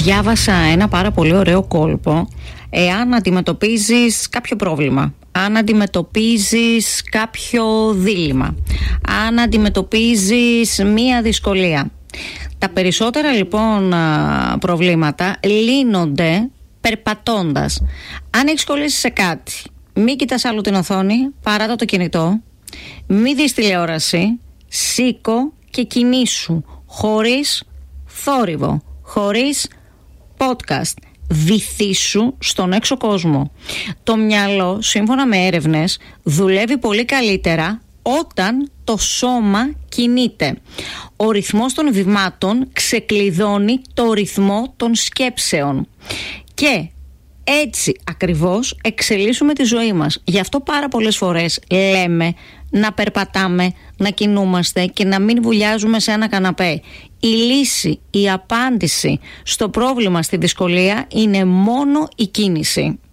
Διάβασα ένα πάρα πολύ ωραίο κόλπο. Εάν αντιμετωπίζεις κάποιο πρόβλημα, αν αντιμετωπίζεις κάποιο δίλημμα, αν αντιμετωπίζεις μία δυσκολία, τα περισσότερα λοιπόν προβλήματα λύνονται περπατώντας. Αν έχεις κολλήσει σε κάτι, μην κοιτάς άλλο την οθόνη, παράτα το κινητό, μην δεις τηλεόραση, σήκω και κινήσου, χωρίς θόρυβο, χωρίς podcast. Βυθίσου στον έξω κόσμο. Το μυαλό, σύμφωνα με έρευνες, δουλεύει πολύ καλύτερα όταν το σώμα κινείται. Ο ρυθμός των βημάτων ξεκλειδώνει το ρυθμό των σκέψεων. Και έτσι ακριβώς εξελίσσουμε τη ζωή μας. Γι' αυτό πάρα πολλές φορές λέμε να περπατάμε, να κινούμαστε και να μην βουλιάζουμε σε ένα καναπέ. Η λύση, η απάντηση στο πρόβλημα, στη δυσκολία είναι μόνο η κίνηση.